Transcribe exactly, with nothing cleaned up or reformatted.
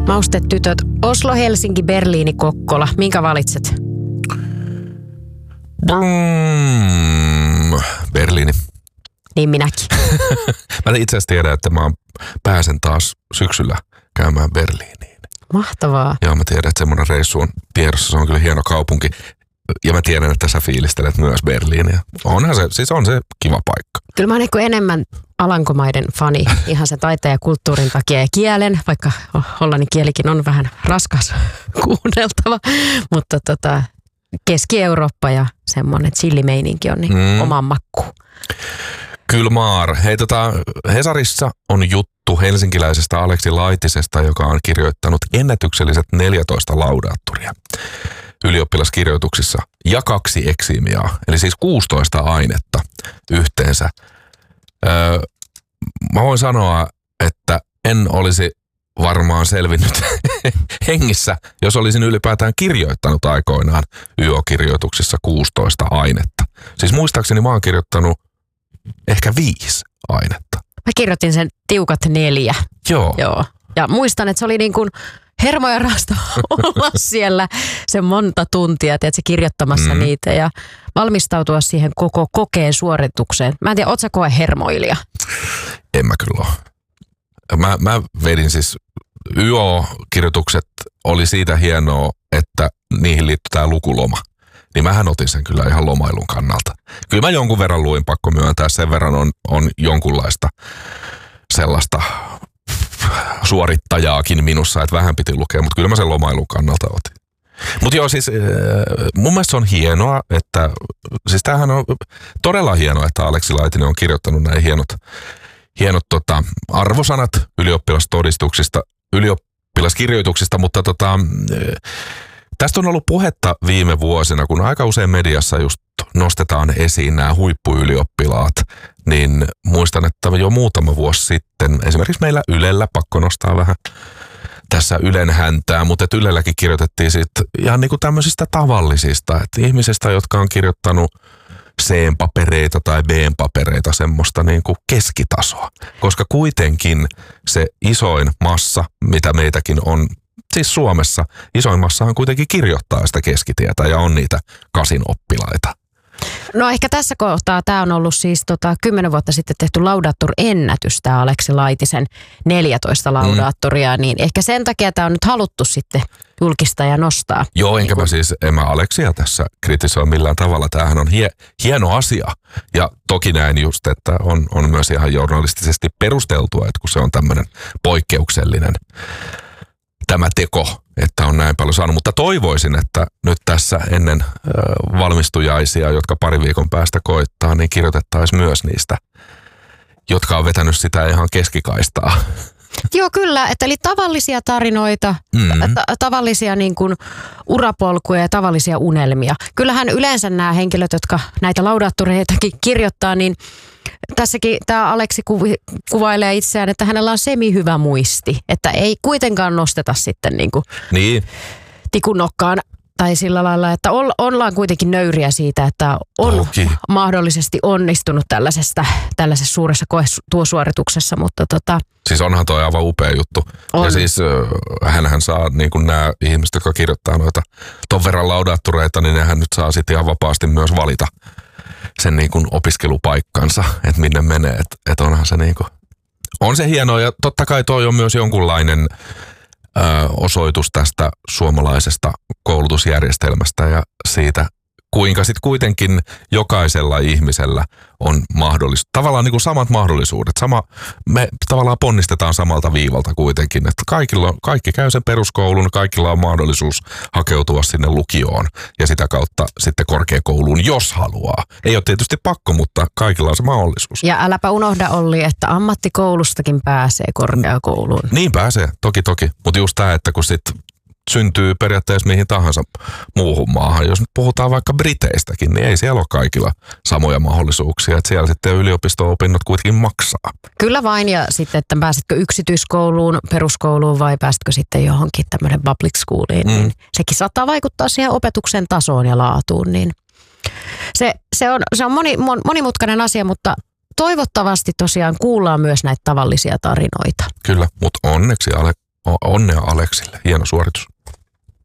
Maustetytöt, Oslo, Helsinki, Berliini, Kokkola. Minkä valitset? Mm, Berliini. Niin minäkin. Mä itse asiassa tiedän, että mä pääsen taas syksyllä käymään Berliiniin. Mahtavaa. Joo, mä tiedän, että semmoinen reissu on tiedossa. Se on kyllä hieno kaupunki. Ja mä tiedän, että sä fiilistelet myös Berliiniä. Onhan se, siis on se kiva paikka. Kyllä mä oon niin enemmän Alankomaiden fani ihan se taiteen ja kulttuurin takia ja kielen, vaikka hollannin kielikin on vähän raskas kuunneltava. Mutta tota, Keski-Eurooppa ja semmoinen chillimeininki on niin mm. oman makkuun. Kyllä maar. Hei tota, Hesarissa on juttu helsinkiläisestä Aleksi Laitisesta, joka on kirjoittanut ennätykselliset neljätoista laudaatturia ylioppilaskirjoituksissa ja kaksi eksimiaa, eli siis kuusitoista ainetta yhteensä. Öö, mä voin sanoa, että en olisi varmaan selvinnyt hengissä, jos olisin ylipäätään kirjoittanut aikoinaan Y O-kirjoituksissa kuusitoista ainetta. Siis muistaakseni mä oon kirjoittanut ehkä viisi ainetta. Mä kirjoitin sen tiukat neljä. Joo. Joo. Ja muistan, että se oli niin kuin hermoja raastava olla siellä sen monta tuntia, tiedätkö, kirjoittamassa mm. niitä ja valmistautua siihen koko kokeen suoritukseen. Mä en tiedä, oot sä koe hermoilija? En mä kyllä ole. Mä, mä vedin siis, Y O-kirjoitukset oli siitä hienoa, että niihin liittyy tää lukuloma. Niin mähän otin sen kyllä ihan lomailun kannalta. Kyllä mä jonkun verran luin, pakko myöntää, sen verran on, on jonkunlaista sellaista suorittajaakin minussa, että vähän piti lukea, mutta kyllä mä sen lomailun kannalta otin. Mutta joo, siis mun mielestä se on hienoa, että, siis tämähän on todella hienoa, että Aleksi Laitinen on kirjoittanut näin hienot, hienot tota, arvosanat ylioppilastodistuksista, ylioppilaskirjoituksista, mutta tota, tästä on ollut puhetta viime vuosina, kun aika usein mediassa just nostetaan esiin nämä huippuylioppilaat, niin muistan, että jo muutama vuosi sitten, esimerkiksi meillä Ylellä, pakko nostaa vähän tässä Ylen häntää, mutta että Ylelläkin kirjoitettiin sitten ihan niin kuin tämmöisistä tavallisista, että ihmisistä, jotka on kirjoittanut C-papereita tai B-papereita, semmoista niin kuin keskitasoa. Koska kuitenkin se isoin massa, mitä meitäkin on, siis Suomessa, isoin massahan kuitenkin kirjoittaa sitä keskitietä ja on niitä kasin oppilaita. No ehkä tässä kohtaa tämä on ollut siis tota, kymmenen vuotta sitten tehty laudaattor-ennätys, tämä Aleksi Laitisen neljätoista laudaattoria, mm. niin ehkä sen takia tämä on nyt haluttu sitten julkistaa ja nostaa. Joo, enkä niin mä siis, en mä Aleksia tässä kritisoi millään tavalla. Tämähän on hie, hieno asia. Ja toki näin just, että on, on myös ihan journalistisesti perusteltua, että kun se on tämmöinen poikkeuksellinen tämä teko, että on näin paljon saanut. Mutta toivoisin, että nyt tässä ennen ö, valmistujaisia, jotka pari viikon päästä koittaa, niin kirjoitettaisiin myös niistä, jotka on vetänyt sitä ihan keskikaistaa. Joo, kyllä. Että eli tavallisia tarinoita, mm-hmm. ta- tavallisia niin kuin urapolkuja ja tavallisia unelmia. Kyllähän yleensä nämä henkilöt, jotka näitä laudaattoreitakin kirjoittaa, niin tässäkin tämä Aleksi kuvi- kuvailee itseään, että hänellä on semi-hyvä muisti. Että ei kuitenkaan nosteta sitten niin kuin niin. tikun nokkaan tai sillä lailla, että olla, ollaan kuitenkin nöyriä siitä, että on Toki. mahdollisesti onnistunut tällaisesta, tällaisessa suuressa koesuorituksessa, mutta tota... Siis onhan toi aivan upea juttu. On. Ja siis äh, hänhän saa, niin kuin nämä ihmiset, jotka kirjoittaa noita ton verran laudaattoreita, niin nehän nyt saa sitten ihan vapaasti myös valita sen niin kuin opiskelupaikkansa, että minne menee, että et onhan se niin kuin... On se hienoa ja totta kai toi on myös jonkunlainen ö, osoitus tästä suomalaisesta koulutusjärjestelmästä ja siitä, kuinka sitten kuitenkin jokaisella ihmisellä on mahdollisuus, tavallaan niin kuin samat mahdollisuudet. Sama, me tavallaan ponnistetaan samalta viivalta kuitenkin, että kaikilla, kaikki käy sen peruskoulun, kaikilla on mahdollisuus hakeutua sinne lukioon ja sitä kautta sitten korkeakouluun, jos haluaa. Ei ole tietysti pakko, mutta kaikilla on se mahdollisuus. Ja äläpä unohda, Olli, että ammattikoulustakin pääsee korkeakouluun. Niin pääsee, toki toki, mutta just tämä, että kun sitten syntyy periaatteessa mihin tahansa muuhun maahan. Jos nyt puhutaan vaikka Briteistäkin, niin ei siellä ole kaikilla samoja mahdollisuuksia. Että siellä sitten yliopisto-opinnot kuitenkin maksaa. Kyllä vain, ja sitten, että pääsetkö yksityiskouluun, peruskouluun vai pääsetkö sitten johonkin tämmöinen public schooliin, mm. niin sekin saattaa vaikuttaa siihen opetuksen tasoon ja laatuun. Niin se, se on, se on moni, monimutkainen asia, mutta toivottavasti tosiaan kuullaan myös näitä tavallisia tarinoita. Kyllä, mutta onneksi Ale onnea Aleksille. Hieno suoritus.